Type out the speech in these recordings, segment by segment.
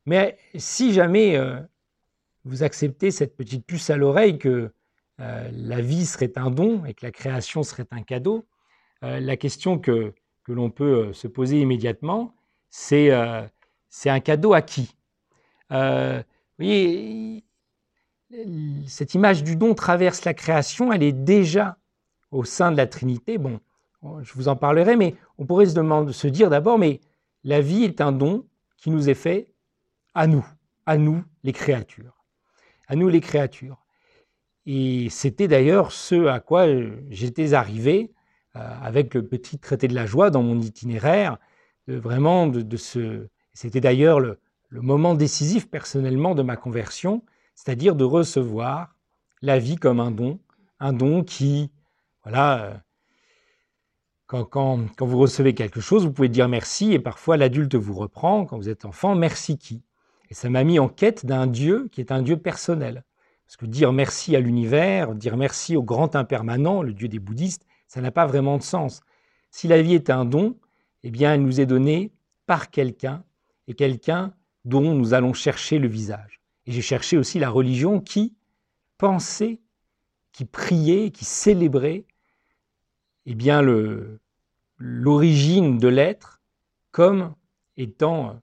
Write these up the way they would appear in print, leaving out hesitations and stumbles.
Mais si jamais vous acceptez cette petite puce à l'oreille que la vie serait un don et que la création serait un cadeau, la question que l'on peut se poser immédiatement, c'est un cadeau à qui? Vous voyez, cette image du don traverse la création, elle est déjà au sein de la Trinité. Bon, je vous en parlerai, mais on pourrait se dire d'abord, mais la vie est un don qui nous est fait à nous les créatures. À nous les créatures. Et c'était d'ailleurs ce à quoi j'étais arrivé avec le petit traité de la joie dans mon itinéraire, C'était d'ailleurs le moment décisif personnellement de ma conversion, c'est-à-dire de recevoir la vie comme un don qui, voilà, quand vous recevez quelque chose, vous pouvez dire merci, et parfois l'adulte vous reprend, quand vous êtes enfant, merci qui? Et ça m'a mis en quête d'un Dieu qui est un Dieu personnel. Parce que dire merci à l'univers, dire merci au grand impermanent, le Dieu des bouddhistes, ça n'a pas vraiment de sens. Si la vie est un don, eh bien elle nous est donnée par quelqu'un, et quelqu'un dont nous allons chercher le visage. Et j'ai cherché aussi la religion qui pensait, qui priait, qui célébrait eh bien l'origine de l'être comme ayant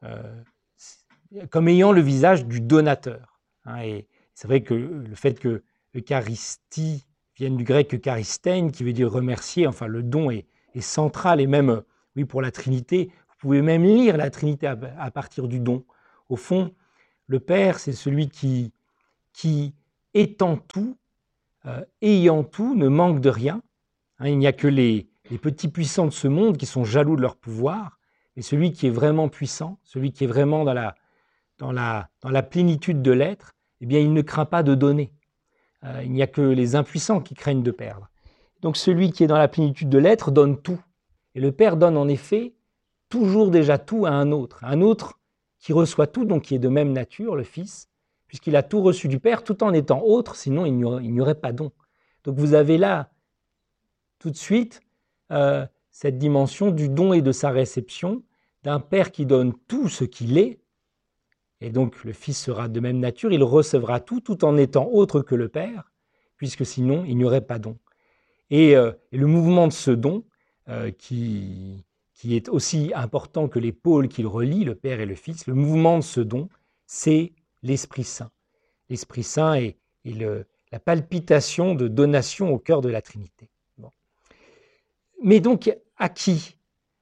le visage du donateur. Et c'est vrai que le fait que Eucharistie vienne du grec eucharistein, qui veut dire remercier, enfin le don est central, et même, oui, pour la Trinité, vous pouvez même lire la Trinité à partir du don. Au fond, le Père, c'est celui qui étant tout, ayant tout, ne manque de rien. Il n'y a que les petits puissants de ce monde qui sont jaloux de leur pouvoir, et celui qui est vraiment puissant, celui qui est vraiment dans la plénitude de l'être, eh bien, il ne craint pas de donner. Il n'y a que les impuissants qui craignent de perdre. Donc celui qui est dans la plénitude de l'être donne tout. Et le Père donne en effet toujours déjà tout à un autre qui reçoit tout, donc qui est de même nature, le Fils, puisqu'il a tout reçu du Père, tout en étant autre, sinon il n'y aurait pas don. Donc vous avez là, tout de suite, cette dimension du don et de sa réception, d'un Père qui donne tout ce qu'il est, et donc le Fils sera de même nature, il recevra tout en étant autre que le Père, puisque sinon il n'y aurait pas don. Et le mouvement de ce don, qui est aussi important que les pôles qu'il relie, le Père et le Fils, le mouvement de ce don, c'est l'Esprit Saint. L'Esprit Saint est la palpitation de donation au cœur de la Trinité. Bon. Mais donc, à qui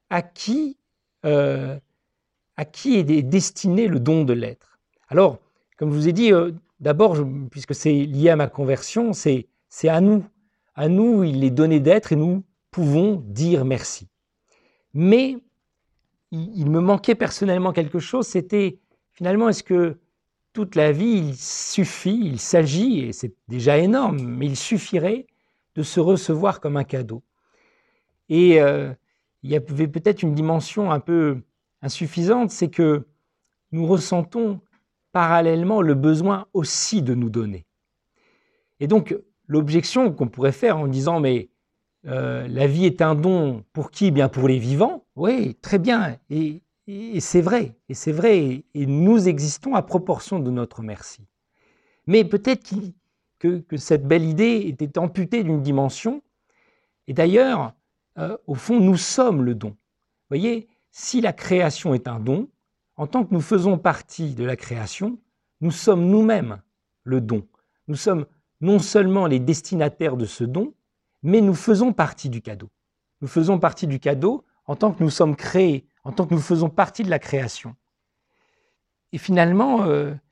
est destiné le don de l'être? Alors, comme je vous ai dit, d'abord, puisque c'est lié à ma conversion, c'est à nous. À nous, il est donné d'être et nous pouvons dire merci. Mais il me manquait personnellement quelque chose, c'était finalement, est-ce que toute la vie, il s'agit, et c'est déjà énorme, mais il suffirait de se recevoir comme un cadeau. Et il y avait peut-être une dimension un peu insuffisante, c'est que nous ressentons parallèlement le besoin aussi de nous donner. Et donc, l'objection qu'on pourrait faire en disant « mais la vie est un don pour qui? Bien pour les vivants ». Oui, très bien, et c'est vrai, et nous existons à proportion de notre merci. Mais peut-être que cette belle idée était amputée d'une dimension, et d'ailleurs, au fond, nous sommes le don. Vous voyez, si la création est un don, en tant que nous faisons partie de la création, nous sommes nous-mêmes le don. Nous sommes non seulement les destinataires de ce don, mais nous faisons partie du cadeau. Nous faisons partie du cadeau en tant que nous sommes créés, en tant que nous faisons partie de la création. Et finalement,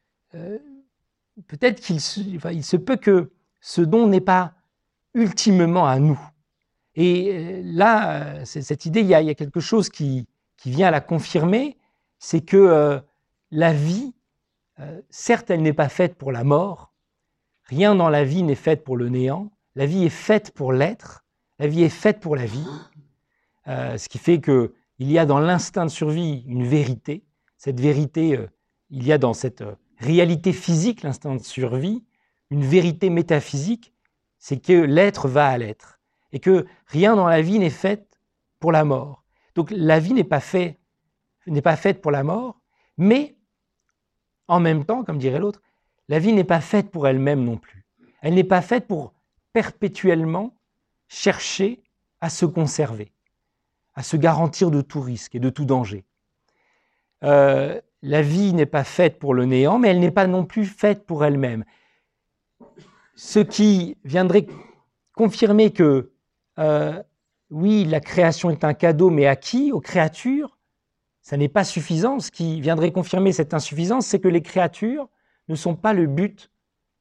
peut-être qu'il se peut que ce don n'est pas ultimement à nous. Et là, cette idée, il y a quelque chose qui vient à la confirmer, c'est que la vie, certes, elle n'est pas faite pour la mort, rien dans la vie n'est fait pour le néant, la vie est faite pour l'être, la vie est faite pour la vie, ce qui fait qu'il y a dans l'instinct de survie une vérité, cette vérité, il y a dans cette réalité physique, l'instinct de survie, une vérité métaphysique, c'est que l'être va à l'être. Et que rien dans la vie n'est fait pour la mort. Donc la vie n'est pas faite pour la mort, mais en même temps, comme dirait l'autre, la vie n'est pas faite pour elle-même non plus. Elle n'est pas faite pour perpétuellement chercher à se conserver, à se garantir de tout risque et de tout danger. La vie n'est pas faite pour le néant, mais elle n'est pas non plus faite pour elle-même. Ce qui viendrait confirmer que, oui, la création est un cadeau, mais à qui? Aux créatures? Ça n'est pas suffisant. Ce qui viendrait confirmer cette insuffisance, c'est que les créatures ne sont pas le but,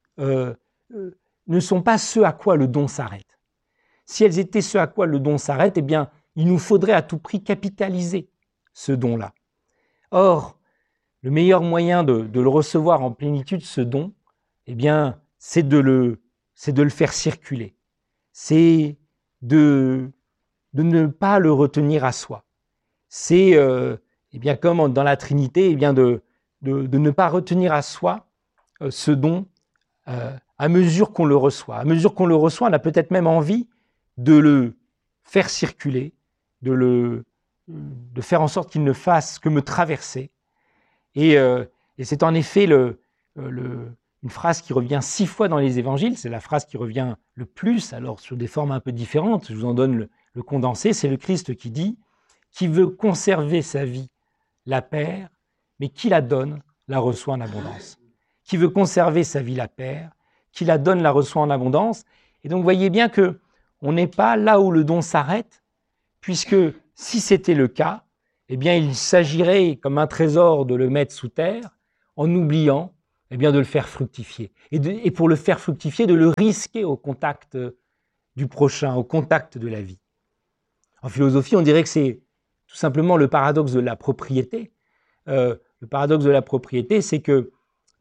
ne sont pas ce à quoi le don s'arrête. Si elles étaient ce à quoi le don s'arrête, eh bien, il nous faudrait à tout prix capitaliser ce don-là. Or, le meilleur moyen de le recevoir en plénitude, ce don, eh bien, c'est de le faire circuler. C'est de ne pas le retenir à soi. C'est, eh bien, comme dans la Trinité, eh bien, de ne pas retenir à soi ce don à mesure qu'on le reçoit. À mesure qu'on le reçoit, on a peut-être même envie de le faire circuler, de faire en sorte qu'il ne fasse que me traverser. Et c'est en effet une phrase qui revient 6 fois dans les évangiles, c'est la phrase qui revient le plus, alors sur des formes un peu différentes, je vous en donne le condensé, c'est le Christ qui dit « Qui veut conserver sa vie, la perd, mais qui la donne, la reçoit en abondance. » Qui veut conserver sa vie, la perd, qui la donne, la reçoit en abondance. Et donc, vous voyez bien qu'on n'est pas là où le don s'arrête, puisque si c'était le cas, eh bien, il s'agirait, comme un trésor, de le mettre sous terre, en oubliant eh bien, de le faire fructifier. Et pour le faire fructifier, de le risquer au contact du prochain, au contact de la vie. En philosophie, on dirait que c'est tout simplement le paradoxe de la propriété. Le paradoxe de la propriété, c'est que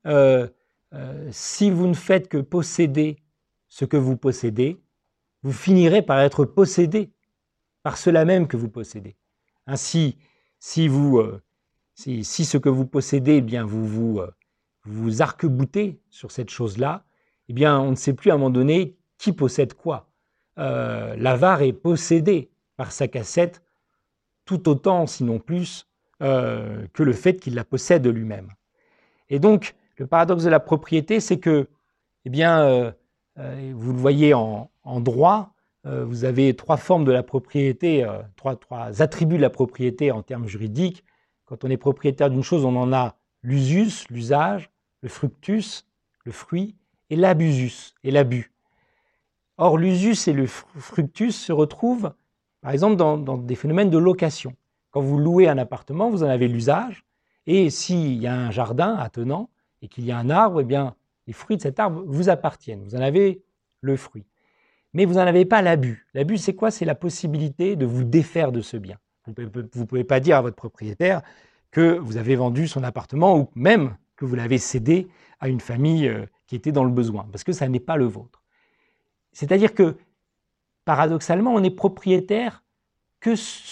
si vous ne faites que posséder ce que vous possédez, vous finirez par être possédé par cela même que vous possédez. Ainsi, si ce que vous possédez, eh bien, vous arc-boutez sur cette chose-là, eh bien, on ne sait plus à un moment donné qui possède quoi. L'avare est possédé par sa cassette tout autant, sinon plus, que le fait qu'il la possède lui-même. Et donc, le paradoxe de la propriété, c'est que, eh bien, vous le voyez en droit, vous avez 3 formes de la propriété, 3 attributs de la propriété en termes juridiques. Quand on est propriétaire d'une chose, on en a l'usus, l'usage, le fructus, le fruit, et l'abusus, et l'abus. Or, l'usus et le fructus se retrouvent, par exemple, dans des phénomènes de location. Quand vous louez un appartement, vous en avez l'usage, et s'il y a un jardin attenant et qu'il y a un arbre, eh bien, les fruits de cet arbre vous appartiennent. Vous en avez le fruit. Mais vous n'en avez pas l'abus. L'abus, c'est quoi? C'est la possibilité de vous défaire de ce bien. Vous ne pouvez pas dire à votre propriétaire que vous avez vendu son appartement ou même que vous l'avez cédé à une famille qui était dans le besoin, parce que ça n'est pas le vôtre. C'est-à-dire que, paradoxalement, on n'est propriétaire que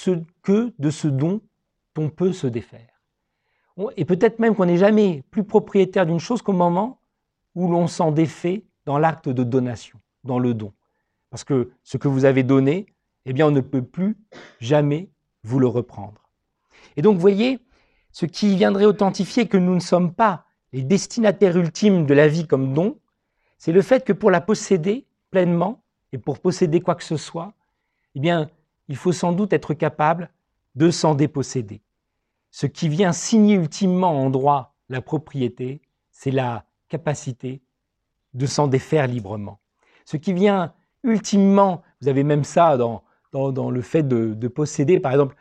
de ce dont on peut se défaire. Et peut-être même qu'on n'est jamais plus propriétaire d'une chose qu'au moment où l'on s'en défait dans l'acte de donation, dans le don. Parce que ce que vous avez donné, eh bien, on ne peut plus jamais vous le reprendre. Et donc, vous voyez, ce qui viendrait authentifier que nous ne sommes pas les destinataires ultimes de la vie comme don, c'est le fait que pour la posséder pleinement, et pour posséder quoi que ce soit, eh bien, il faut sans doute être capable de s'en déposséder. Ce qui vient signer ultimement en droit la propriété, c'est la capacité de s'en défaire librement. Ce qui vient ultimement, vous avez même ça dans le fait de posséder, par exemple,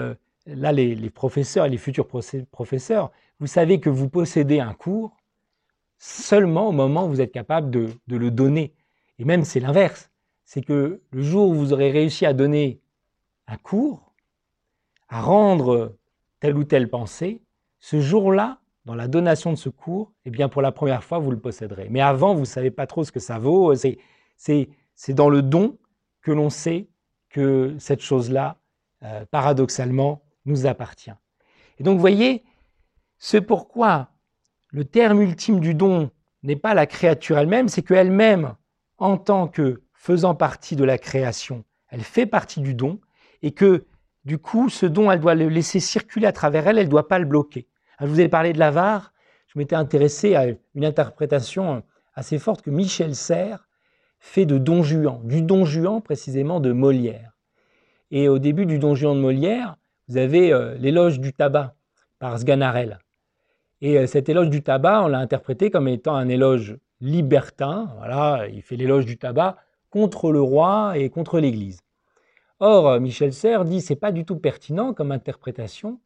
là les professeurs et les futurs professeurs, vous savez que vous possédez un cours seulement au moment où vous êtes capable de le donner. Et même c'est l'inverse, c'est que le jour où vous aurez réussi à donner un cours, à rendre telle ou telle pensée, ce jour-là, dans la donation de ce cours, eh bien pour la première fois, vous le posséderez. Mais avant, vous ne savez pas trop ce que ça vaut. C'est dans le don que l'on sait que cette chose-là, paradoxalement, nous appartient. Et donc, vous voyez, c'est pourquoi le terme ultime du don n'est pas la créature elle-même, c'est qu'elle-même, en tant que faisant partie de la création, elle fait partie du don, et que, du coup, ce don, elle doit le laisser circuler à travers elle, elle ne doit pas le bloquer. Je vous ai parlé de l'avare, je m'étais intéressé à une interprétation assez forte que Michel Serres fait de Don Juan, du Don Juan précisément de Molière. Et au début du Don Juan de Molière, vous avez l'éloge du tabac par Sganarelle. Et cet éloge du tabac, on l'a interprété comme étant un éloge libertin. Voilà, il fait l'éloge du tabac contre le roi et contre l'Église. Or, Michel Serres dit que ce n'est pas du tout pertinent comme interprétation.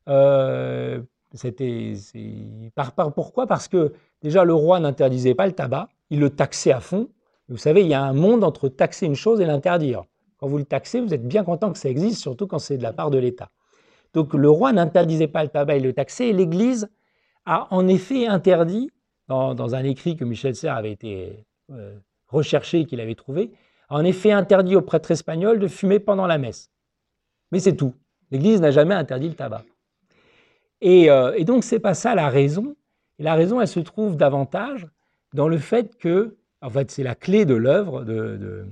Pourquoi? Parce que déjà le roi n'interdisait pas le tabac, il le taxait à fond. Vous savez, il y a un monde entre taxer une chose et l'interdire. Quand vous le taxez, vous êtes bien content que ça existe, surtout quand c'est de la part de l'État. Donc le roi n'interdisait pas le tabac, il le taxait, et l'Église a en effet interdit, dans un écrit que Michel Serres avait été recherché et qu'il avait trouvé, a en effet interdit aux prêtres espagnols de fumer pendant la messe. Mais c'est tout. L'Église n'a jamais interdit le tabac. Et donc, ce n'est pas ça la raison. Et la raison, elle se trouve davantage dans le fait que, en fait, c'est la clé de l'œuvre de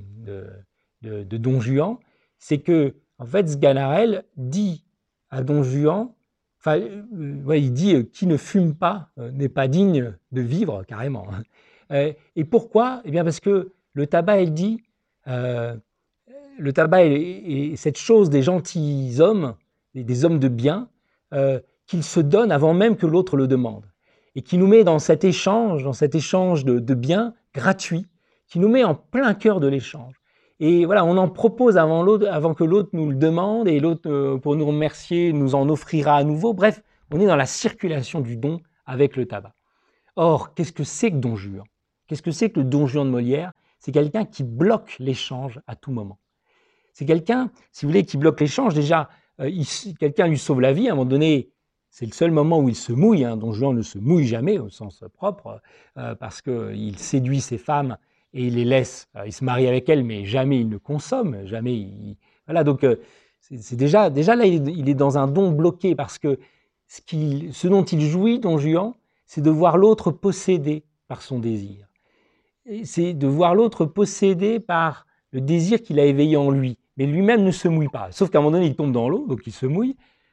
Don Juan, c'est que, en fait, Sganarelle dit à Don Juan, enfin, il dit qui ne fume pas n'est pas digne de vivre, carrément. Et pourquoi? Eh bien, parce que le tabac, elle dit, le tabac est cette chose des gentilshommes, des hommes de bien, qu'ils se donnent avant même que l'autre le demande. Et qui nous met dans cet échange de biens gratuits, qui nous met en plein cœur de l'échange. Et voilà, on en propose avant que l'autre nous le demande, et l'autre, pour nous remercier, nous en offrira à nouveau. Bref, on est dans la circulation du don avec le tabac. Or, qu'est-ce que c'est que Don Juan? Qu'est-ce que c'est que le Don Juan de Molière? C'est quelqu'un qui bloque l'échange à tout moment. C'est quelqu'un, si vous voulez, qui bloque l'échange. Déjà, quelqu'un lui sauve la vie. À un moment donné, c'est le seul moment où il se mouille. Don Juan ne se mouille jamais au sens propre, parce qu'il séduit ses femmes et il les laisse. Il se marie avec elles, mais jamais il ne consomme. Jamais. Voilà, donc c'est déjà là, il est dans un don bloqué, parce que ce dont il jouit, Don Juan, c'est de voir l'autre possédé par son désir. C'est de voir l'autre possédé par le désir qu'il a éveillé en lui. Mais lui-même ne se mouille pas. Sauf qu'à un moment donné, il tombe dans l'eau, donc il se mouille.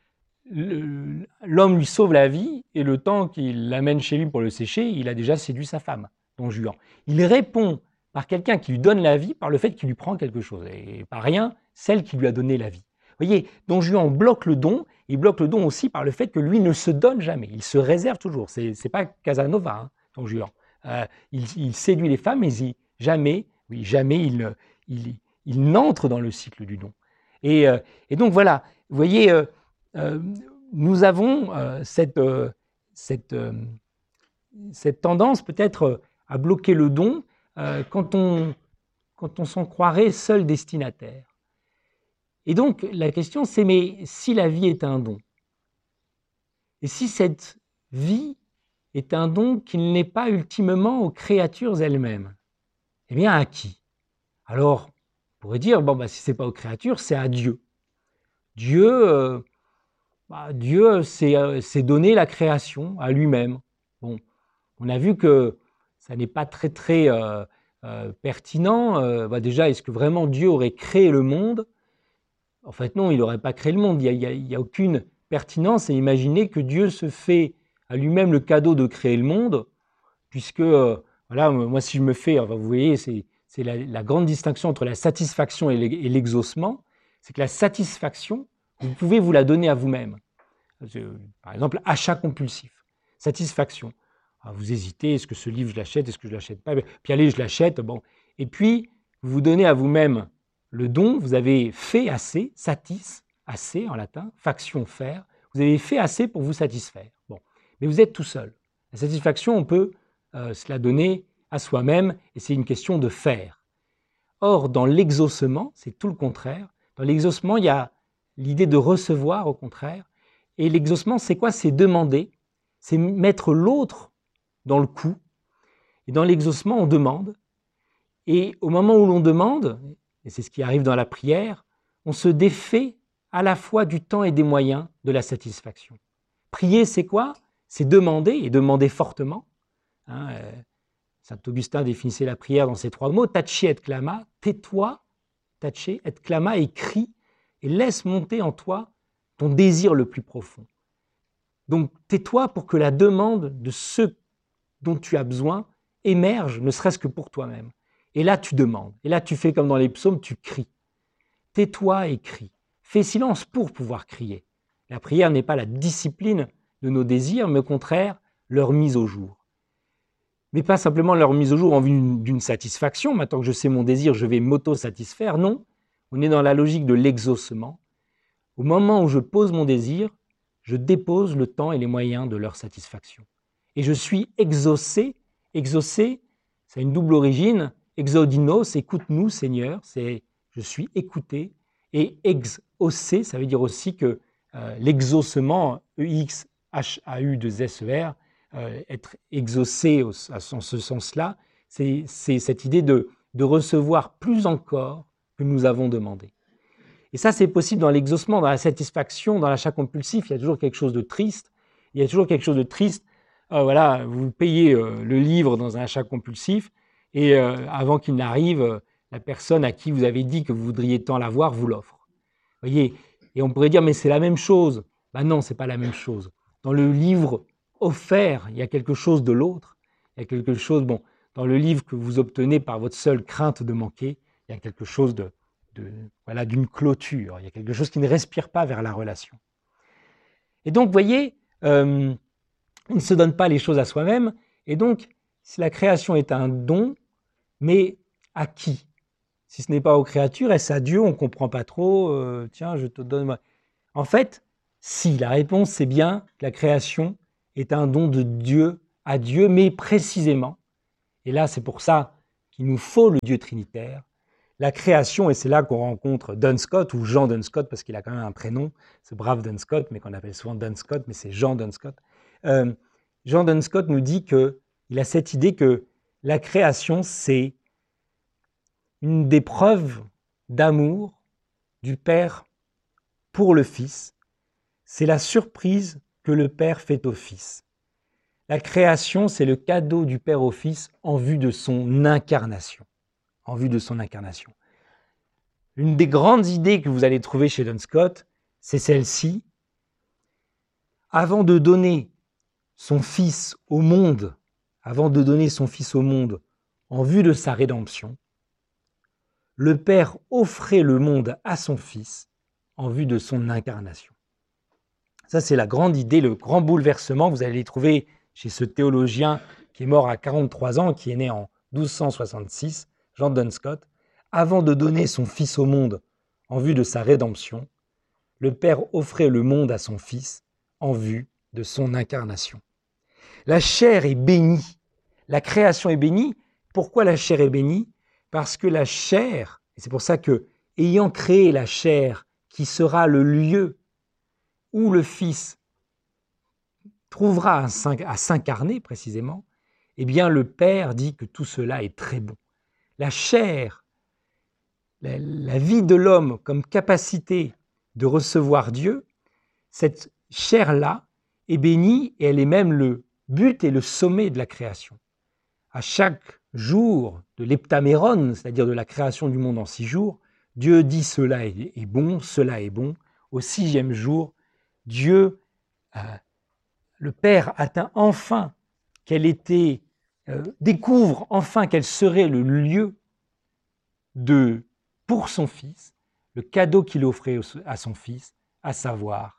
L'homme lui sauve la vie, et le temps qu'il l'amène chez lui pour le sécher, il a déjà séduit sa femme, Don Juan. Il répond par quelqu'un qui lui donne la vie, par le fait qu'il lui prend quelque chose, et par rien, celle qui lui a donné la vie. Vous voyez, Don Juan bloque le don, il bloque le don aussi par le fait que lui ne se donne jamais, il se réserve toujours. C'est pas Casanova, Don Juan. Il séduit les femmes, mais jamais il n'entre dans le cycle du don. Et donc voilà, vous voyez, nous avons cette tendance peut-être à bloquer le don quand on s'en croirait seul destinataire. Et donc la question c'est, mais si la vie est un don, et si cette vie est un don qui n'est pas ultimement aux créatures elles-mêmes, eh bien à qui? Alors, on pourrait dire, si ce n'est pas aux créatures, c'est à Dieu. Dieu, c'est donner la création à lui-même. Bon, on a vu que ça n'est pas très pertinent. Déjà, est-ce que vraiment Dieu aurait créé le monde? En fait, non, il n'aurait pas créé le monde. Il n'y a aucune pertinence à imaginer que Dieu se fait à lui-même le cadeau de créer le monde, puisque, moi, si je me fais, vous voyez, c'est la grande distinction entre la satisfaction et l'exaucement, c'est que la satisfaction, vous pouvez vous la donner à vous-même. Par exemple, achat compulsif, satisfaction. Vous hésitez, est-ce que ce livre je l'achète, est-ce que je ne l'achète pas? Puis allez, je l'achète. Bon. Et puis, vous vous donnez à vous-même le don, vous avez fait assez, satis, assez en latin, faction, faire, vous avez fait assez pour vous satisfaire. Bon. Mais vous êtes tout seul. La satisfaction, on peut se la donner à soi-même, et c'est une question de faire. Or, dans l'exaucement, c'est tout le contraire. Dans l'exaucement, il y a l'idée de recevoir, au contraire. Et l'exaucement, c'est quoi? C'est demander, c'est mettre l'autre dans le coup. Et dans l'exaucement, on demande. Et au moment où l'on demande, et c'est ce qui arrive dans la prière, on se défait à la fois du temps et des moyens de la satisfaction. Prier, c'est quoi? C'est demander, et demander fortement. Saint Augustin définissait la prière dans ces 3 mots, tace et clama, tais-toi, tace et clama, et crie, et laisse monter en toi ton désir le plus profond. Donc tais-toi pour que la demande de ce dont tu as besoin émerge, ne serait-ce que pour toi-même. Et là, tu demandes. Et là, tu fais comme dans les psaumes, tu cries. Tais-toi et crie. Fais silence pour pouvoir crier. La prière n'est pas la discipline de nos désirs, mais au contraire, leur mise au jour. Mais pas simplement leur mise au jour en vue d'une satisfaction. Maintenant que je sais mon désir, je vais m'auto-satisfaire. Non, on est dans la logique de l'exaucement. Au moment où je pose mon désir, je dépose le temps et les moyens de leur satisfaction. Et je suis exaucé. Exaucé, c'est une double origine. Exaudinos, écoute-nous Seigneur, c'est je suis écouté. Et exaucé, ça veut dire aussi que l'exaucement, EXHAU2SER, être exaucé en ce sens-là, c'est cette idée de recevoir plus encore que nous avons demandé. Et ça, c'est possible dans l'exaucement, dans la satisfaction, dans l'achat compulsif. Il y a toujours quelque chose de triste. Il y a toujours quelque chose de triste. Voilà, vous payez le livre dans un achat compulsif et avant qu'il n'arrive, la personne à qui vous avez dit que vous voudriez tant l'avoir vous l'offre. Voyez, et on pourrait dire mais c'est la même chose. Ben non, c'est pas la même chose. Dans le livre offert, il y a quelque chose de l'autre. Il y a quelque chose, bon, dans le livre que vous obtenez par votre seule crainte de manquer, il y a quelque chose voilà, d'une clôture. Il y a quelque chose qui ne respire pas vers la relation. Et donc, vous voyez, on ne se donne pas les choses à soi-même. Et donc, si la création est un don, mais à qui? Si ce n'est pas aux créatures, est-ce à Dieu? On ne comprend pas trop. Tiens, je te donne... En fait, si, la réponse, c'est bien que la création est un don de Dieu à Dieu, mais précisément. Et là, c'est pour ça qu'il nous faut le Dieu trinitaire. La création, et c'est là qu'on rencontre Duns Scott, ou Jean Duns Scott, parce qu'il a quand même un prénom, ce brave Duns Scott, mais qu'on appelle souvent Duns Scott, mais c'est Jean Duns Scott. Jean Duns Scott nous dit qu'il a cette idée que la création, c'est une des preuves d'amour du Père pour le Fils. C'est la surprise que le Père fait au Fils. La création, c'est le cadeau du Père au Fils en vue de son incarnation. En vue de son incarnation. Une des grandes idées que vous allez trouver chez Duns Scott, c'est celle-ci. Avant de donner son Fils au monde, en vue de sa rédemption, le Père offrait le monde à son Fils en vue de son incarnation. Ça, c'est la grande idée, le grand bouleversement. Vous allez les trouver chez ce théologien qui est mort à 43 ans, qui est né en 1266, Jean Duns Scott. Avant de donner son Fils au monde en vue de sa rédemption, le Père offrait le monde à son Fils en vue de son incarnation. La chair est bénie, la création est bénie. Pourquoi la chair est bénie? Parce que la chair, et c'est pour ça que, ayant créé la chair, qui sera le lieu où le Fils trouvera à s'incarner précisément, eh bien le Père dit que tout cela est très bon. La chair, la vie de l'homme comme capacité de recevoir Dieu, cette chair-là est bénie et elle est même le but et le sommet de la création. À chaque jour de l'heptaméron, c'est-à-dire de la création du monde en 6 jours, Dieu dit cela est bon, cela est bon. Au 6e jour, Dieu, le Père, atteint enfin découvre enfin quel serait le lieu pour son Fils, le cadeau qu'il offrait à son Fils, à savoir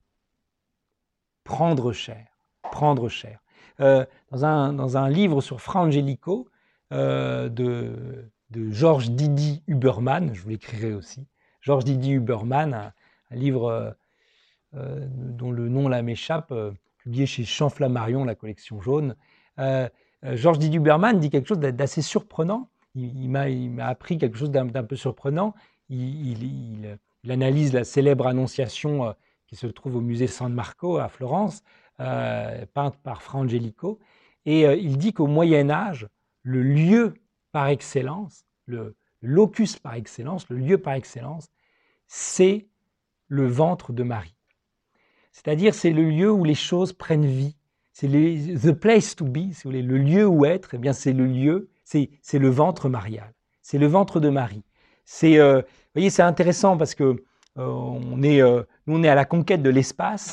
prendre chair. Prendre chair. Dans un livre sur Fra Angelico de Georges Didi Huberman, je vous l'écrirai aussi, Georges Didi Huberman, un livre dont le nom là m'échappe, publié chez Champ-Flammarion, la collection jaune. Georges Didi Huberman dit quelque chose d'assez surprenant. Il m'a appris quelque chose d'un peu surprenant. Il analyse la célèbre Annonciation qui se trouve au musée San Marco à Florence, peinte par Fra Angelico. Et il dit qu'au Moyen-Âge, le lieu par excellence, le locus par excellence, le lieu par excellence, c'est le ventre de Marie. C'est-à-dire, c'est le lieu où les choses prennent vie. C'est the place to be, si vous voulez, le lieu où être, eh bien, c'est le lieu, c'est le ventre marial. C'est le ventre de Marie. Vous voyez, c'est intéressant parce que nous, on est à la conquête de l'espace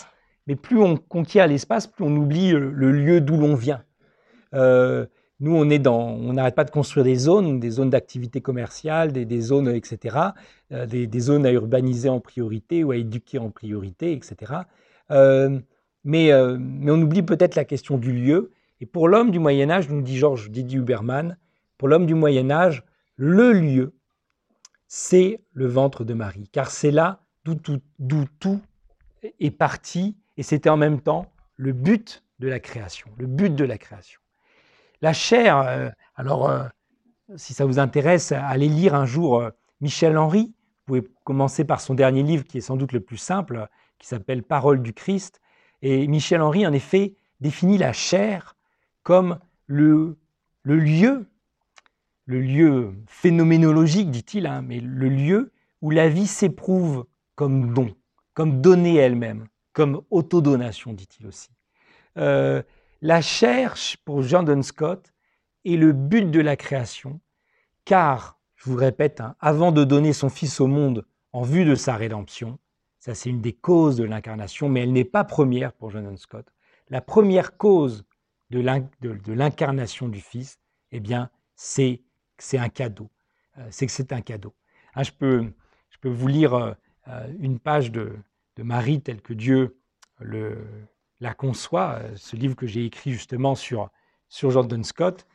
mais plus on conquiert l'espace, plus on oublie le lieu d'où l'on vient. Nous, on n'arrête pas de construire des zones d'activité commerciale, des zones, etc., des zones à urbaniser en priorité ou à éduquer en priorité, etc. Mais on oublie peut-être la question du lieu. Et pour l'homme du Moyen-Âge, nous dit Georges Didier Huberman, pour l'homme du Moyen-Âge, le lieu, c'est le ventre de Marie, car c'est là d'où tout est parti, et c'était en même temps le but de la création, le but de la création. La chair, si ça vous intéresse, allez lire un jour Michel Henry. Vous pouvez commencer par son dernier livre qui est sans doute le plus simple, qui s'appelle Paroles du Christ. Et Michel Henry, en effet, définit la chair comme le lieu phénoménologique, dit-il, hein, mais le lieu où la vie s'éprouve comme don, comme donnée elle-même, comme autodonation, dit-il aussi. La chair, pour John Duns Scott, est le but de la création, car, je vous répète, hein, avant de donner son Fils au monde en vue de sa rédemption, ça c'est une des causes de l'incarnation, mais elle n'est pas première pour John Duns Scott. La première cause de l'incarnation du Fils, eh bien, c'est que c'est un cadeau. C'est un cadeau. Hein, je peux vous lire une page de Marie telle que Dieu la conçoit, ce livre que j'ai écrit justement sur John Duns Scott.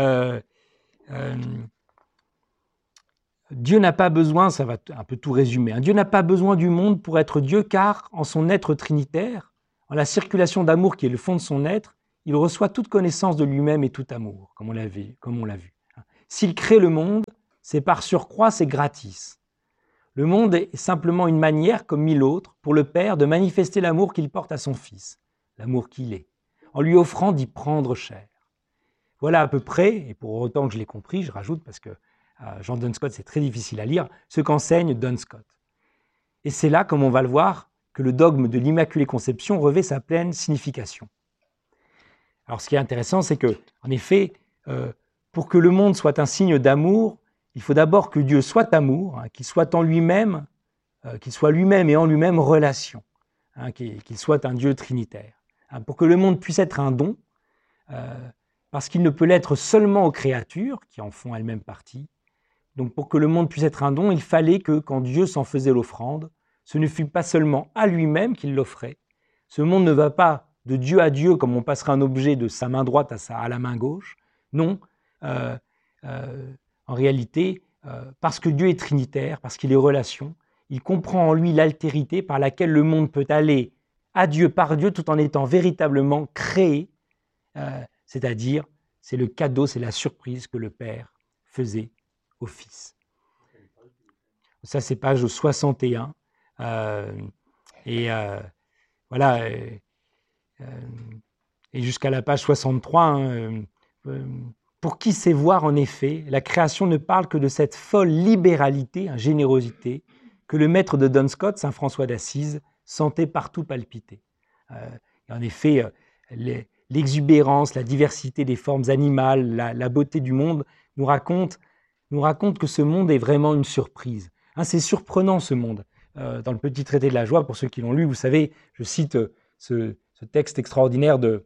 Dieu n'a pas besoin, ça va un peu tout résumer, hein, Dieu n'a pas besoin du monde pour être Dieu, car en son être trinitaire, en la circulation d'amour qui est le fond de son être, il reçoit toute connaissance de lui-même et tout amour, comme on l'a vu. S'il crée le monde, c'est par surcroît, c'est gratis. Le monde est simplement une manière, comme mille autres, pour le Père de manifester l'amour qu'il porte à son Fils, l'amour qu'il est, en lui offrant d'y prendre chair. Voilà à peu près, et pour autant que je l'ai compris, je rajoute, parce que John Duns Scott, c'est très difficile à lire, ce qu'enseigne Duns Scott. Et c'est là, comme on va le voir, que le dogme de l'Immaculée Conception revêt sa pleine signification. Alors ce qui est intéressant, c'est que, en effet, pour que le monde soit un signe d'amour, il faut d'abord que Dieu soit amour, hein, qu'il soit en lui-même, qu'il soit lui-même et en lui-même relation, hein, qu'il soit un Dieu trinitaire. Hein, pour que le monde puisse être un don, parce qu'il ne peut l'être seulement aux créatures, qui en font elles-mêmes partie. Donc pour que le monde puisse être un don, il fallait que, quand Dieu s'en faisait l'offrande, ce ne fût pas seulement à lui-même qu'il l'offrait. Ce monde ne va pas de Dieu à Dieu comme on passerait un objet de sa main droite à la main gauche. Non, en réalité, parce que Dieu est trinitaire, parce qu'il est relation, il comprend en lui l'altérité par laquelle le monde peut aller à Dieu par Dieu tout en étant véritablement créé, c'est-à-dire c'est le cadeau, c'est la surprise que le Père faisait au Fils. Ça, c'est page 61. Voilà. Et jusqu'à la page 63, hein, pour qui sait voir en effet, la création ne parle que de cette folle libéralité, générosité, que le maître de Duns Scott, saint François d'Assise, sentait partout palpiter. Et en effet, l'exubérance, la diversité des formes animales, la beauté du monde nous raconte que ce monde est vraiment une surprise. Hein, c'est surprenant ce monde. Dans le petit traité de la joie, pour ceux qui l'ont lu, vous savez, je cite ce texte extraordinaire de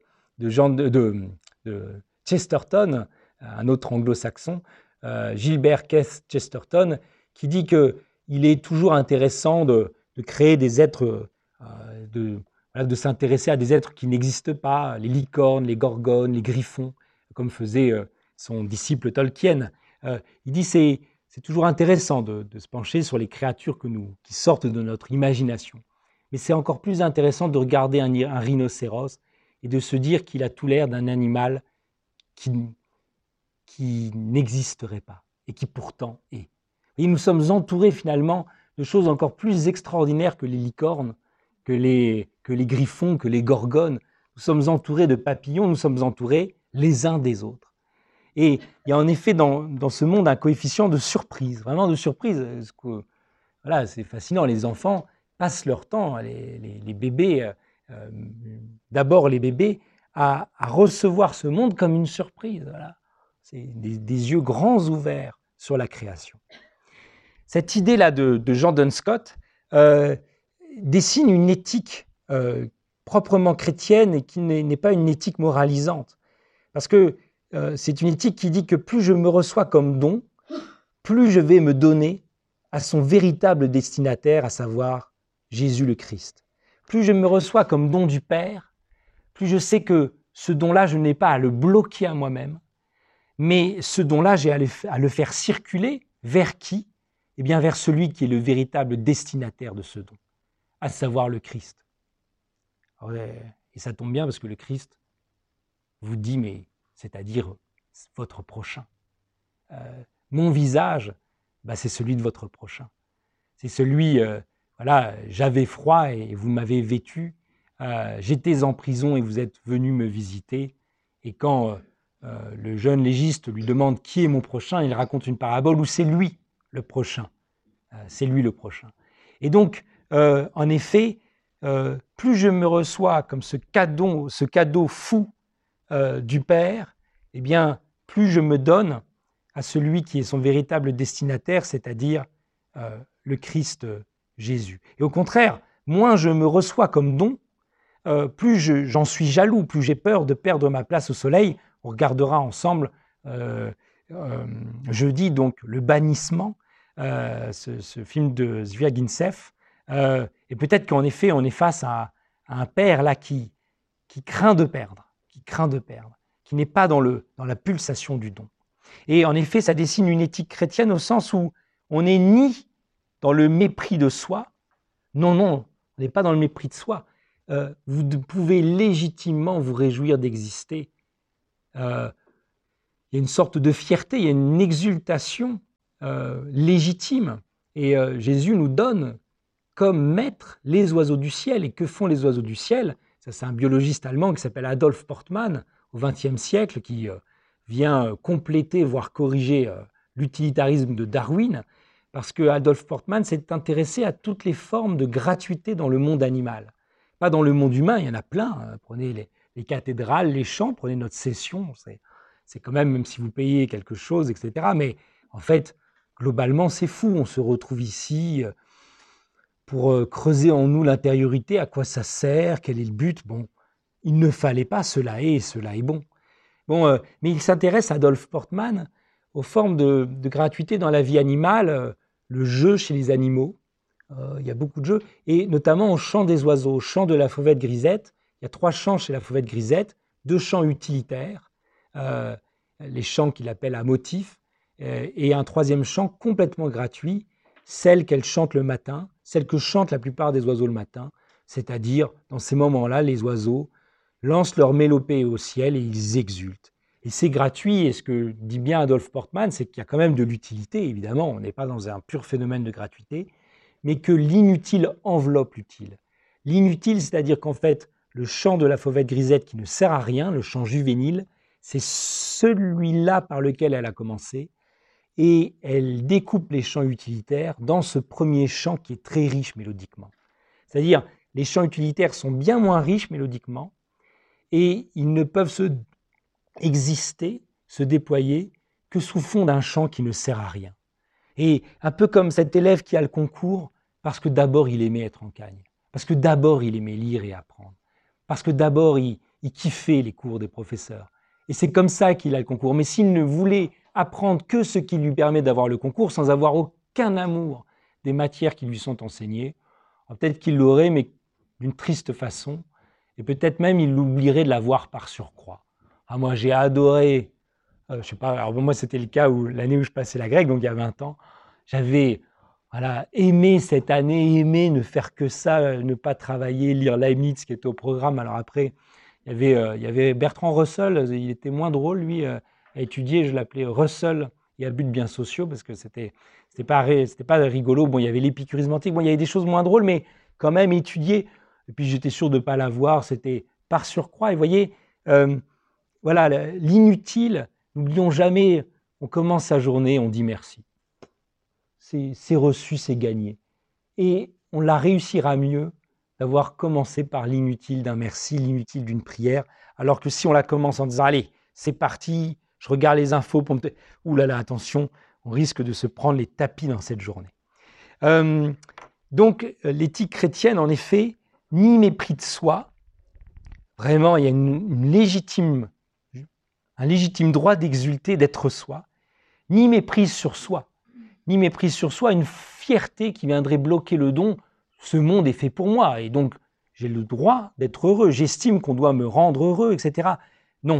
Chesterton, un autre anglo-saxon, Gilbert Keith Chesterton, qui dit qu'il est toujours intéressant de créer des êtres, de s'intéresser à des êtres qui n'existent pas, les licornes, les gorgones, les griffons, comme faisait son disciple Tolkien. Il dit c'est toujours intéressant de se pencher sur les créatures qui sortent de notre imagination. Mais c'est encore plus intéressant de regarder un rhinocéros et de se dire qu'il a tout l'air d'un animal qui n'existerait pas et qui pourtant est. Et nous sommes entourés finalement de choses encore plus extraordinaires que les licornes, que les griffons, que les gorgones. Nous sommes entourés de papillons, nous sommes entourés les uns des autres. Et il y a en effet dans ce monde un coefficient de surprise, vraiment de surprise. Voilà, c'est fascinant, les enfants passent leur temps, les bébés, d'abord les bébés, à recevoir ce monde comme une surprise. Voilà. C'est des yeux grands ouverts sur la création. Cette idée-là de John Duns Scott dessine une éthique proprement chrétienne et qui n'est pas une éthique moralisante. Parce que c'est une éthique qui dit que plus je me reçois comme don, plus je vais me donner à son véritable destinataire, à savoir Jésus le Christ. Plus je me reçois comme don du Père, plus je sais que ce don-là, je n'ai pas à le bloquer à moi-même, mais ce don-là, j'ai à le faire circuler vers qui? Eh bien, vers celui qui est le véritable destinataire de ce don, à savoir le Christ. Et ça tombe bien parce que le Christ vous dit, mais c'est-à-dire votre prochain. Mon visage, c'est celui de votre prochain. C'est celui, voilà, j'avais froid et vous m'avez vêtu, j'étais en prison et vous êtes venu me visiter. Et quand le jeune légiste lui demande qui est mon prochain, il raconte une parabole où c'est lui le prochain. C'est lui le prochain. Et donc, en effet, plus je me reçois comme ce cadeau fou du Père, eh bien, plus je me donne à celui qui est son véritable destinataire, c'est-à-dire le Christ Jésus. Et au contraire, moins je me reçois comme don, plus j'en suis jaloux, plus j'ai peur de perdre ma place au soleil. On regardera ensemble jeudi donc le bannissement, ce film de Zviagintsev. Et peut-être qu'en effet, on est face à un père là qui craint de perdre, qui n'est pas dans la pulsation du don. Et en effet, ça dessine une éthique chrétienne au sens où on n'est ni dans le mépris de soi, non, on n'est pas dans le mépris de soi. Vous pouvez légitimement vous réjouir d'exister. Il y a une sorte de fierté, il y a une exultation légitime. Et Jésus nous donne comme maître les oiseaux du ciel. Et que font les oiseaux du ciel? Ça, c'est un biologiste allemand qui s'appelle Adolf Portmann, au XXe siècle, qui vient compléter, voire corriger l'utilitarisme de Darwin, parce que Adolf Portmann s'est intéressé à toutes les formes de gratuité dans le monde animal. Pas dans le monde humain, il y en a plein. Prenez les cathédrales, les champs, prenez notre session, c'est quand même si vous payez quelque chose, etc. Mais en fait, globalement, c'est fou. On se retrouve ici pour creuser en nous l'intériorité, à quoi ça sert, quel est le but. Bon, il ne fallait pas, cela est bon. Bon, mais il s'intéresse, Adolf Portmann, aux formes de gratuité dans la vie animale, le jeu chez les animaux. Il y a beaucoup de jeux, et notamment au chant des oiseaux, au chant de la fauvette grisette. Il y a 3 chants chez la fauvette grisette, 2 chants utilitaires, les chants qu'il appelle à motif, et un 3e chant complètement gratuit, celle qu'elle chante le matin, celle que chantent la plupart des oiseaux le matin, c'est-à-dire, dans ces moments-là, les oiseaux lancent leur mélopée au ciel et ils exultent. Et c'est gratuit, et ce que dit bien Adolf Portmann, c'est qu'il y a quand même de l'utilité, évidemment, on n'est pas dans un pur phénomène de gratuité, mais que l'inutile enveloppe l'utile. L'inutile, c'est-à-dire qu'en fait, le chant de la fauvette grisette qui ne sert à rien, le chant juvénile, c'est celui-là par lequel elle a commencé, et elle découpe les chants utilitaires dans ce premier chant qui est très riche mélodiquement. C'est-à-dire, les chants utilitaires sont bien moins riches mélodiquement, et ils ne peuvent exister, se déployer, que sous fond d'un chant qui ne sert à rien. Et un peu comme cet élève qui a le concours, parce que d'abord il aimait être en cagne, parce que d'abord il aimait lire et apprendre, parce que d'abord il kiffait les cours des professeurs. Et c'est comme ça qu'il a le concours. Mais s'il ne voulait apprendre que ce qui lui permet d'avoir le concours, sans avoir aucun amour des matières qui lui sont enseignées, peut-être qu'il l'aurait, mais d'une triste façon, et peut-être même il l'oublierait de l'avoir par surcroît. Ah, moi j'ai adoré, je sais pas, alors moi c'était le cas où l'année où je passais la grecque, donc il y a 20 ans, j'avais aimé cette année, aimé ne faire que ça, ne pas travailler, lire Leibniz qui était au programme. Alors après, il y avait Bertrand Russell, il était moins drôle lui à étudier, je l'appelais Russell et à but bien sociaux parce que c'était pas rigolo. Bon, il y avait l'épicurisme antique, bon, il y avait des choses moins drôles, mais quand même étudier. Et puis j'étais sûr de ne pas l'avoir, c'était par surcroît. Et vous voyez, voilà, l'inutile, n'oublions jamais, on commence sa journée, on dit merci. C'est reçu, c'est gagné. Et on la réussira mieux d'avoir commencé par l'inutile d'un merci, l'inutile d'une prière, alors que si on la commence en disant « Allez, c'est parti, je regarde les infos pour me... » Ouh là là, attention, on risque de se prendre les tapis dans cette journée. Donc, l'éthique chrétienne, en effet, ni mépris de soi, Vraiment, il y a un légitime droit d'exulter, d'être soi, ni méprise sur soi, une fierté qui viendrait bloquer le don. Ce monde est fait pour moi, et donc j'ai le droit d'être heureux, j'estime qu'on doit me rendre heureux, etc. Non.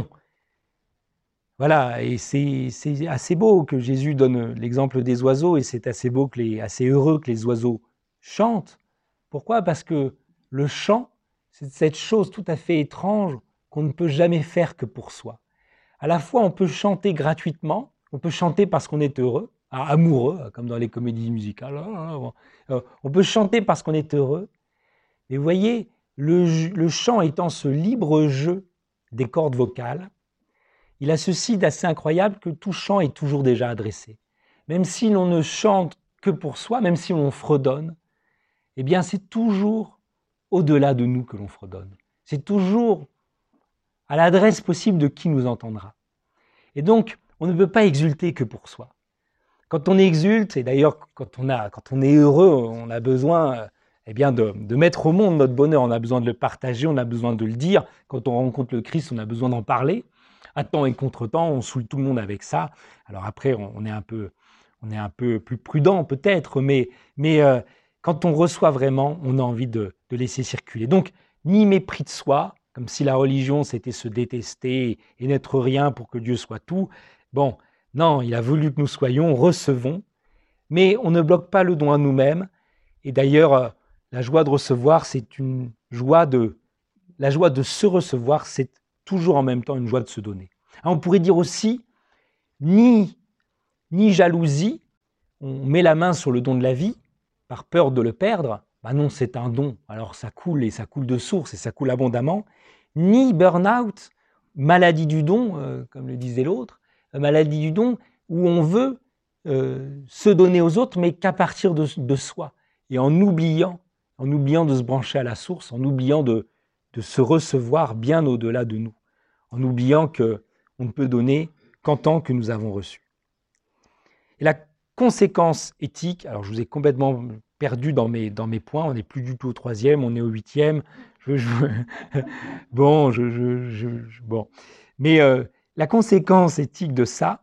Voilà, et c'est assez beau que Jésus donne l'exemple des oiseaux, et c'est assez beau, assez heureux que les oiseaux chantent. Pourquoi? Parce que le chant, c'est cette chose tout à fait étrange qu'on ne peut jamais faire que pour soi. À la fois, on peut chanter gratuitement, on peut chanter parce qu'on est heureux, amoureux, comme dans les comédies musicales. On peut chanter parce qu'on est heureux. Mais vous voyez, le chant étant ce libre jeu des cordes vocales, il a ceci d'assez incroyable que tout chant est toujours déjà adressé. Même si l'on ne chante que pour soi, même si l'on fredonne, eh bien c'est toujours au-delà de nous que l'on fredonne. C'est toujours à l'adresse possible de qui nous entendra. Et donc, on ne peut pas exulter que pour soi. Quand on exulte, et d'ailleurs quand on est heureux, on a besoin de mettre au monde notre bonheur, on a besoin de le partager, on a besoin de le dire. Quand on rencontre le Christ, on a besoin d'en parler. À temps et contre-temps, on saoule tout le monde avec ça. Alors après, on est un peu plus prudent peut-être, mais quand on reçoit vraiment, on a envie de laisser circuler. Donc, ni mépris de soi, comme si la religion c'était se détester et n'être rien pour que Dieu soit tout. Bon, non, il a voulu que nous soyons, recevons, mais on ne bloque pas le don à nous-mêmes. Et d'ailleurs, la joie de recevoir, c'est une joie la joie de se recevoir, c'est toujours en même temps une joie de se donner. Alors on pourrait dire aussi, ni jalousie, on met la main sur le don de la vie par peur de le perdre, ben non, c'est un don, alors ça coule et ça coule de source et ça coule abondamment, ni burn-out, maladie du don, comme le disait l'autre, maladie du don où on veut se donner aux autres, mais qu'à partir de soi, et en oubliant de se brancher à la source, en oubliant de se recevoir bien au-delà de nous, en oubliant qu'on ne peut donner qu'en tant que nous avons reçu. Et la conséquence éthique, alors je vous ai complètement perdu dans mes points, on n'est plus du tout au 3e, on est au 8e. Bon. Mais la conséquence éthique de ça,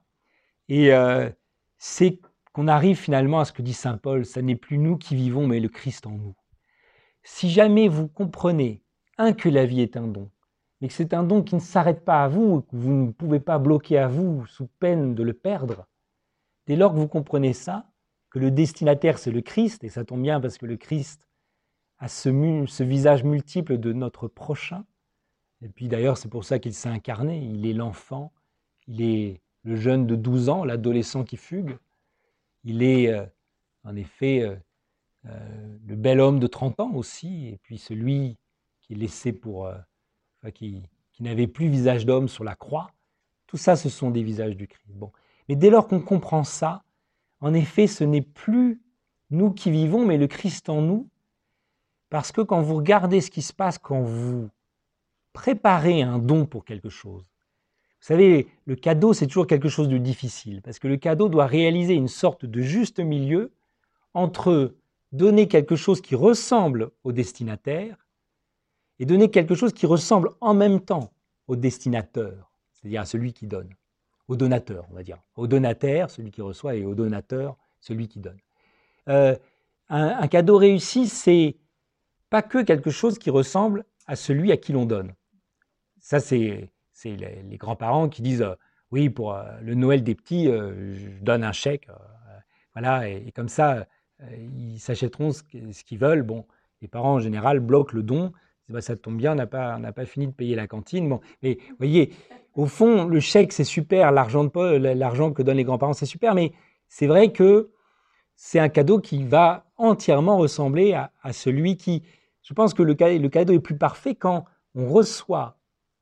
c'est qu'on arrive finalement à ce que dit saint Paul, ça n'est plus nous qui vivons, mais le Christ en nous. Si jamais vous comprenez, que la vie est un don, mais que c'est un don qui ne s'arrête pas à vous, que vous ne pouvez pas bloquer à vous sous peine de le perdre, dès lors que vous comprenez ça, que le destinataire c'est le Christ, et ça tombe bien parce que le Christ a ce visage multiple de notre prochain, et puis d'ailleurs c'est pour ça qu'il s'est incarné, il est l'enfant, il est le jeune de 12 ans, l'adolescent qui fugue, il est en effet le bel homme de 30 ans aussi, et puis celui qui est laissé qui n'avait plus visage d'homme sur la croix. Tout ça, ce sont des visages du Christ. Bon. Mais dès lors qu'on comprend ça, en effet, ce n'est plus nous qui vivons, mais le Christ en nous, parce que quand vous regardez ce qui se passe, quand vous préparez un don pour quelque chose, vous savez, le cadeau, c'est toujours quelque chose de difficile, parce que le cadeau doit réaliser une sorte de juste milieu entre donner quelque chose qui ressemble au destinataire et donner quelque chose qui ressemble en même temps au destinateur, c'est-à-dire à celui qui donne, au donateur, on va dire. Au donataire, celui qui reçoit, et au donateur, celui qui donne. Un cadeau réussi, c'est pas que quelque chose qui ressemble à celui à qui l'on donne. Ça, c'est les grands-parents qui disent oui, pour le Noël des petits, je donne un chèque, voilà, et comme ça, ils s'achèteront ce qu'ils veulent. Bon, les parents en général bloquent le don. Bah, ça tombe bien, on n'a pas fini de payer la cantine. Bon, mais vous voyez, au fond, le chèque c'est super, l'argent que donnent les grands-parents c'est super, mais c'est vrai que c'est un cadeau qui va entièrement ressembler à celui qui. Je pense que le cadeau est plus parfait quand on reçoit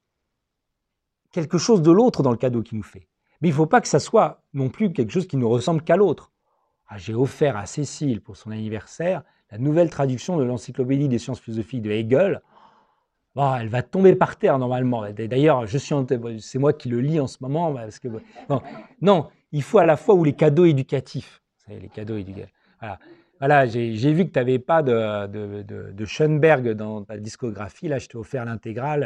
quelque chose de l'autre dans le cadeau qu'il nous fait. Mais il ne faut pas que ça soit non plus quelque chose qui ne ressemble qu'à l'autre. J'ai offert à Cécile pour son anniversaire la nouvelle traduction de l'encyclopédie des sciences philosophiques de Hegel. Bon, elle va tomber par terre normalement. D'ailleurs, c'est moi qui le lis en ce moment. Parce que, non, il faut à la fois les cadeaux éducatifs. Vous savez, les cadeaux éducatifs. Voilà, j'ai vu que tu n'avais pas de Schoenberg dans ta discographie. Là, je t'ai offert l'intégrale.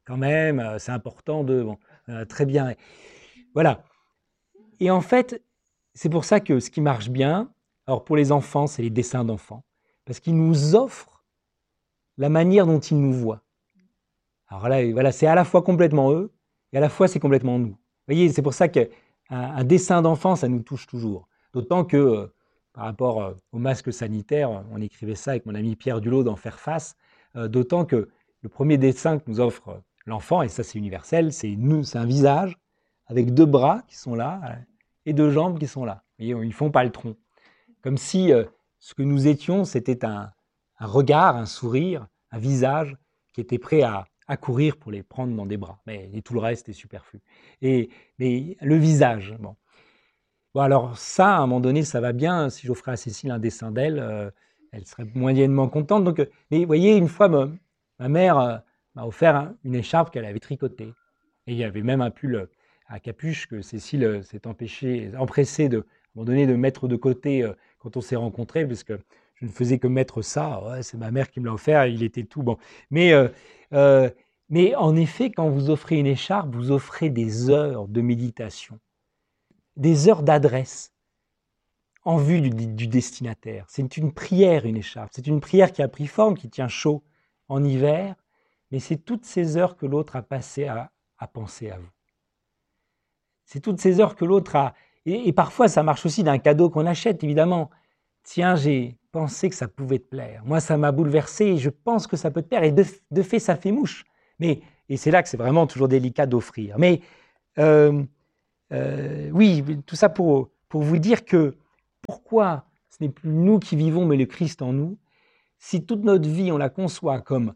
quand même, c'est important de... Bon, très bien. Voilà. Et en fait, c'est pour ça que ce qui marche bien, alors pour les enfants, c'est les dessins d'enfants, parce qu'ils nous offrent la manière dont ils nous voient. Alors là, voilà, c'est à la fois complètement eux, et à la fois c'est complètement nous. Vous voyez, c'est pour ça qu'un dessin d'enfant, ça nous touche toujours. D'autant que, par rapport au masque sanitaire, on écrivait ça avec mon ami Pierre Dulot dans Faire face, d'autant que le premier dessin que nous offre l'enfant, et ça c'est universel, c'est un visage avec 2 bras qui sont là et 2 jambes qui sont là. Vous voyez, ils ne font pas le tronc. Comme si ce que nous étions, c'était un regard, un sourire, un visage qui était prêt à courir pour les prendre dans des bras. Et tout le reste est superflu. Mais le visage, bon. Bon, alors ça, à un moment donné, ça va bien. Si j'offrais à Cécile un dessin d'elle, elle serait moyennement contente. Donc, mais vous voyez, une fois, ma mère m'a offert une écharpe qu'elle avait tricotée. Et il y avait même un pull à capuche que Cécile s'est empressée de, à un moment donné, de mettre de côté quand on s'est rencontrés, parce que je ne faisais que mettre ça. Ouais, c'est ma mère qui me l'a offert, il était tout bon. Mais en effet, quand vous offrez une écharpe, vous offrez des heures de méditation, des heures d'adresse en vue du destinataire. C'est une prière, une écharpe. C'est une prière qui a pris forme, qui tient chaud en hiver, mais c'est toutes ces heures que l'autre a passées à penser à vous. C'est toutes ces heures que l'autre a... Et parfois, ça marche aussi d'un cadeau qu'on achète, évidemment. Tiens, j'ai pensé que ça pouvait te plaire. Moi, ça m'a bouleversé et je pense que ça peut te plaire. Et de fait, ça fait mouche. Et c'est là que c'est vraiment toujours délicat d'offrir. Mais oui, tout ça pour vous dire que pourquoi ce n'est plus nous qui vivons, mais le Christ en nous, si toute notre vie, on la conçoit comme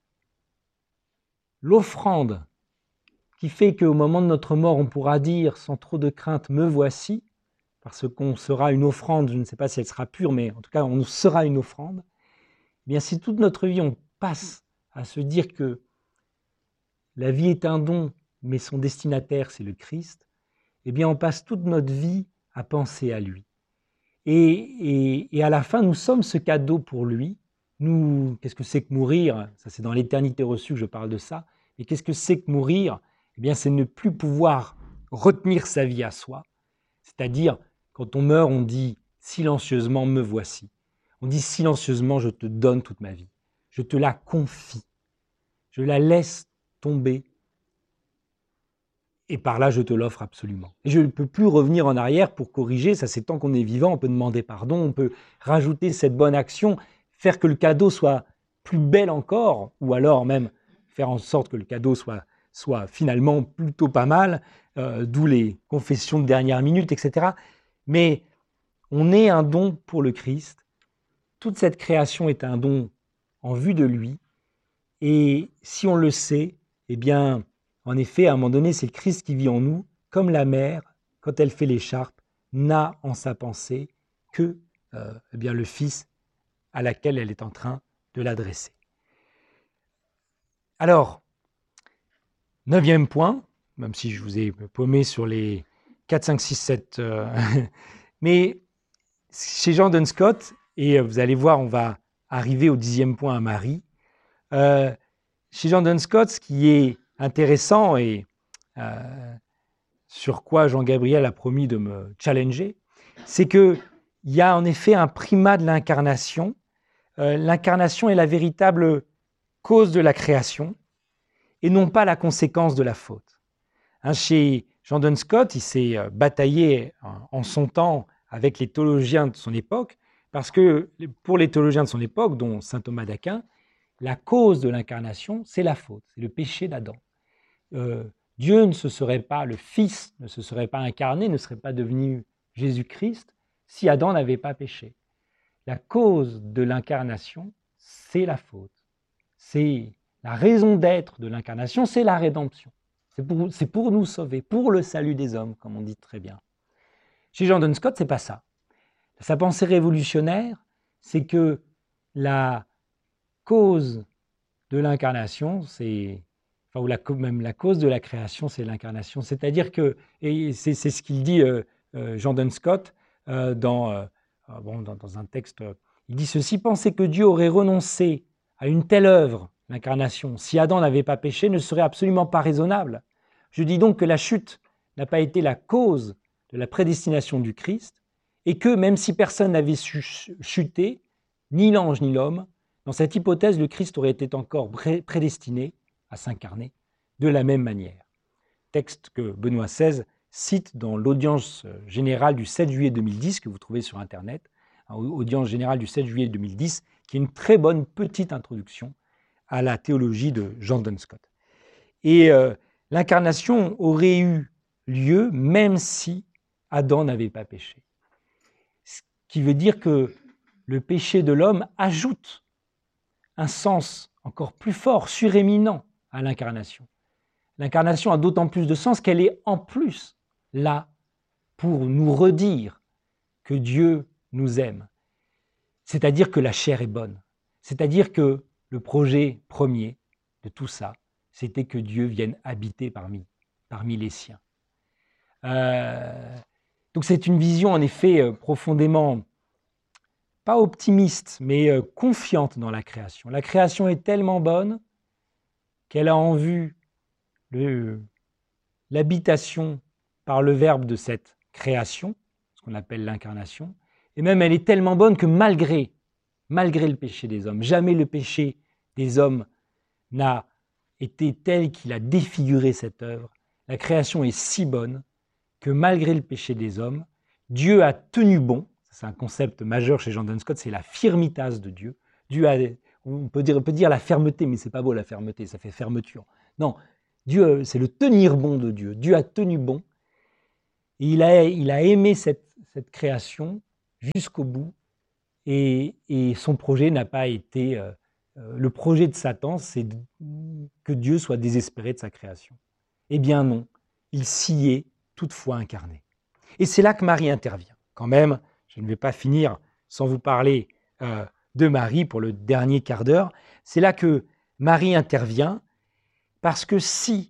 l'offrande qui fait qu'au moment de notre mort, on pourra dire sans trop de crainte, me voici, parce qu'on sera une offrande, je ne sais pas si elle sera pure, mais en tout cas, on sera une offrande. Eh bien, si toute notre vie, on passe à se dire que la vie est un don, mais son destinataire, c'est le Christ, eh bien, on passe toute notre vie à penser à lui. Et à la fin, nous sommes ce cadeau pour lui. Nous, qu'est-ce que c'est que mourir? Ça, c'est dans l'éternité reçue que je parle de ça. Et qu'est-ce que c'est que mourir? Eh bien, c'est ne plus pouvoir retenir sa vie à soi. C'est-à-dire, quand on meurt, on dit silencieusement, me voici. On dit silencieusement, je te donne toute ma vie. Je te la confie. Je la laisse tomber. Et par là, je te l'offre absolument. Et je ne peux plus revenir en arrière pour corriger. Ça, c'est tant qu'on est vivant, on peut demander pardon, on peut rajouter cette bonne action, faire que le cadeau soit plus bel encore, ou alors même faire en sorte que le cadeau soit finalement plutôt pas mal, d'où les confessions de dernière minute, etc. Mais on est un don pour le Christ. Toute cette création est un don en vue de lui. Et si on le sait, eh bien, en effet, à un moment donné, c'est le Christ qui vit en nous, comme la mère, quand elle fait l'écharpe, n'a en sa pensée que eh bien, le Fils à laquelle elle est en train de l'adresser. Alors, 9e point, même si je vous ai paumé sur les 4, 5, 6, 7, mais chez Jean Duns Scott, et vous allez voir, on va arriver au 10e point à Marie, chez Jean Duns Scott, ce qui est intéressant et sur quoi Jean-Gabriel a promis de me challenger, c'est qu'il y a en effet un primat de l'incarnation. L'incarnation est la véritable cause de la création et non pas la conséquence de la faute. Chez Jean Duns Scott, il s'est bataillé en son temps avec les théologiens de son époque, parce que pour les théologiens de son époque, dont saint Thomas d'Aquin, la cause de l'incarnation, c'est la faute, c'est le péché d'Adam. Dieu ne se serait pas, le Fils ne se serait pas incarné, ne serait pas devenu Jésus-Christ si Adam n'avait pas péché. La cause de l'incarnation, c'est la faute. C'est la raison d'être de l'incarnation, c'est la rédemption. C'est pour nous sauver, pour le salut des hommes, comme on dit très bien. Chez Jean Duns Scott, c'est pas ça. Sa pensée révolutionnaire, c'est que la cause de l'incarnation, ou même la cause de la création, c'est l'incarnation. C'est-à-dire que, et c'est ce qu'il dit Jean Duns Scott dans un texte, il dit ceci: penser que Dieu aurait renoncé à une telle œuvre l'incarnation. Si Adam n'avait pas péché, ne serait absolument pas raisonnable. Je dis donc que la chute n'a pas été la cause de la prédestination du Christ, et que même si personne n'avait chuté, ni l'ange ni l'homme, dans cette hypothèse, le Christ aurait été encore prédestiné à s'incarner de la même manière. Texte que Benoît XVI cite dans l'audience générale du 7 juillet 2010, que vous trouvez sur Internet, audience générale du 7 juillet 2010, qui est une très bonne petite introduction à la théologie de John Duns Scott. Et l'incarnation aurait eu lieu même si Adam n'avait pas péché. Ce qui veut dire que le péché de l'homme ajoute un sens encore plus fort, suréminent à l'incarnation. L'incarnation a d'autant plus de sens qu'elle est en plus là pour nous redire que Dieu nous aime. C'est-à-dire que la chair est bonne. C'est-à-dire que le projet premier de tout ça, c'était que Dieu vienne habiter parmi les siens. Donc c'est une vision en effet profondément, pas optimiste, mais confiante dans la création. La création est tellement bonne qu'elle a en vue l'habitation par le Verbe de cette création, ce qu'on appelle l'incarnation, et même elle est tellement bonne que malgré le péché des hommes, jamais le péché des hommes n'a été tel qu'il a défiguré cette œuvre. La création est si bonne que malgré le péché des hommes, Dieu a tenu bon. C'est un concept majeur chez John Duns Scott, c'est la firmitas de Dieu. On peut dire la fermeté, mais c'est pas beau la fermeté, ça fait fermeture. Non, Dieu, c'est le tenir bon de Dieu. Dieu a tenu bon. Et il a aimé cette création jusqu'au bout. Et son projet n'a pas été... le projet de Satan, c'est que Dieu soit désespéré de sa création. Eh bien non, il s'y est toutefois incarné. Et c'est là que Marie intervient. Quand même, je ne vais pas finir sans vous parler de Marie pour le dernier quart d'heure. C'est là que Marie intervient parce que si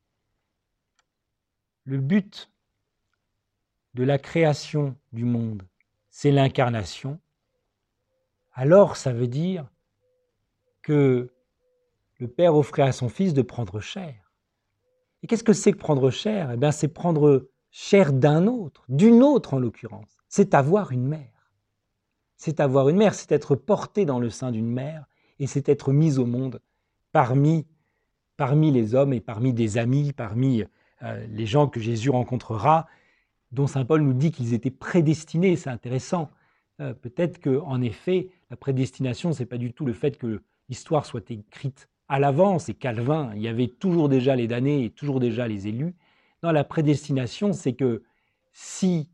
le but de la création du monde, c'est l'incarnation, alors ça veut dire que le Père offrait à son Fils de prendre chair. Et qu'est-ce que c'est que prendre chair ? Eh bien, c'est prendre chair d'un autre, d'une autre en l'occurrence. C'est avoir une mère. C'est avoir une mère, c'est être porté dans le sein d'une mère et c'est être mis au monde parmi les hommes et parmi des amis, parmi les gens que Jésus rencontrera, dont saint Paul nous dit qu'ils étaient prédestinés. C'est intéressant. Peut-être qu'en effet, la prédestination, ce n'est pas du tout le fait que l'histoire soit écrite à l'avance et Calvin, il y avait toujours déjà les damnés et toujours déjà les élus. Non, la prédestination, c'est que si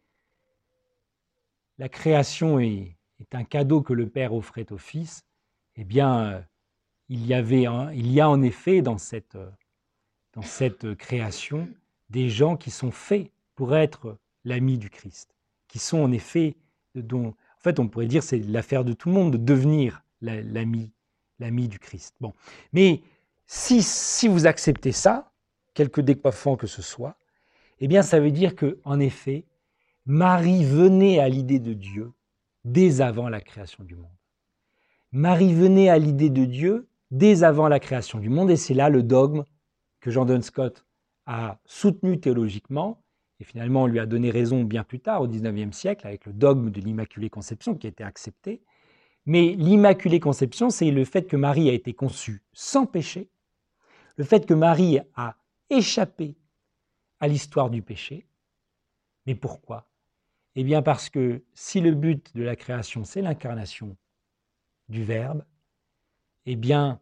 la création est un cadeau que le Père offrait au Fils, eh bien, il y a en effet dans cette création des gens qui sont faits pour être l'ami du Christ, qui sont en effet, en fait on pourrait dire c'est l'affaire de tout le monde de devenir l'ami du Christ. Bon. Mais si vous acceptez ça, quelque décoiffant que ce soit, eh bien ça veut dire qu'en effet, Marie venait à l'idée de Dieu dès avant la création du monde. Marie venait à l'idée de Dieu dès avant la création du monde, et c'est là le dogme que John Duns Scott a soutenu théologiquement, et finalement on lui a donné raison bien plus tard, au XIXe siècle, avec le dogme de l'Immaculée Conception qui a été accepté. Mais l'Immaculée Conception, c'est le fait que Marie a été conçue sans péché, le fait que Marie a échappé à l'histoire du péché. Mais pourquoi ? Eh bien parce que si le but de la création, c'est l'incarnation du Verbe, eh bien,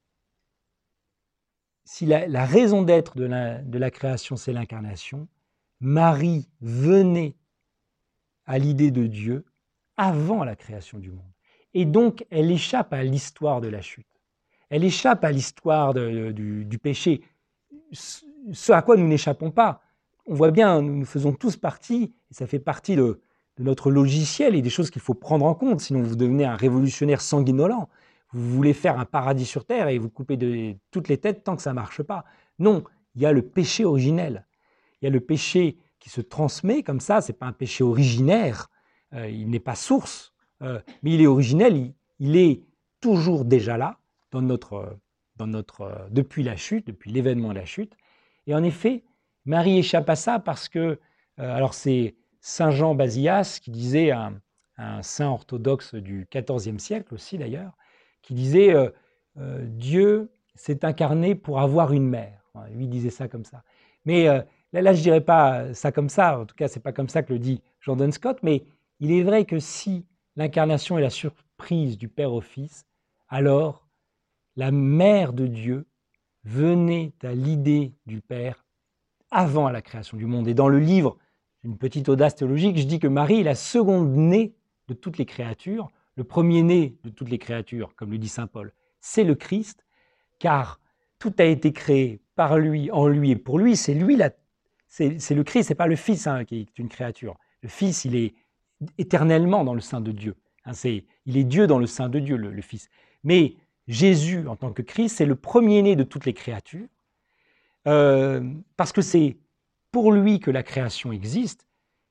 si la raison d'être de la création, c'est l'incarnation, Marie venait à l'idée de Dieu avant la création du monde. Et donc, elle échappe à l'histoire de la chute. Elle échappe à l'histoire du péché, ce à quoi nous n'échappons pas. On voit bien, nous faisons tous partie, et ça fait partie de notre logiciel et des choses qu'il faut prendre en compte, sinon vous devenez un révolutionnaire sanguinolent. Vous voulez faire un paradis sur terre et vous coupez toutes les têtes tant que ça ne marche pas. Non, il y a le péché originel. Il y a le péché qui se transmet comme ça, ce n'est pas un péché originaire, il n'est pas source, mais il est originel, il est toujours déjà là, depuis la chute, depuis l'événement de la chute. Et en effet, Marie échappe à ça parce que, alors c'est Saint Jean Basillas qui disait, un saint orthodoxe du XIVe siècle aussi d'ailleurs, qui disait Dieu s'est incarné pour avoir une mère. Lui disait ça comme ça. Mais là, je ne dirais pas ça comme ça, en tout cas, ce n'est pas comme ça que le dit John Duns Scott, mais il est vrai que si l'incarnation est la surprise du Père au Fils, alors la mère de Dieu venait à l'idée du Père avant la création du monde. Et dans le livre, une petite audace théologique, je dis que Marie est la seconde née de toutes les créatures, le premier-né de toutes les créatures, comme le dit saint Paul, c'est le Christ, car tout a été créé par lui, en lui et pour lui. C'est lui, c'est le Christ, c'est pas le Fils qui est une créature. Le Fils, il est éternellement dans le sein de Dieu. Il est Dieu dans le sein de Dieu, le Fils. Mais Jésus, en tant que Christ, c'est le premier-né de toutes les créatures, parce que c'est pour lui que la création existe.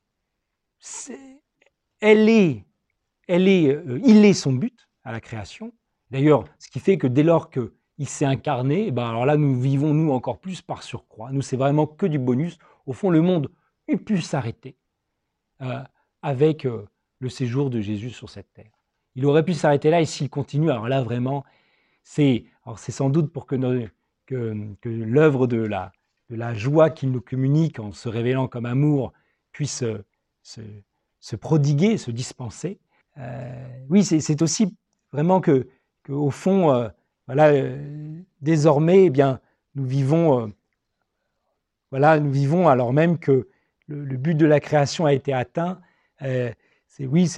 Il est son but à la création. D'ailleurs, ce qui fait que dès lors qu'il s'est incarné, alors là, nous vivons, nous, encore plus par surcroît. Nous, c'est vraiment que du bonus. Au fond, le monde eût pu s'arrêter avec le séjour de Jésus sur cette terre. Il aurait pu s'arrêter là, et s'il continue, alors là, vraiment, c'est sans doute pour que l'œuvre de la joie qu'il nous communique en se révélant comme amour puisse se prodiguer, se dispenser. Oui, c'est aussi vraiment qu'au fond, désormais, eh bien, nous vivons alors même que le but de la création a été atteint.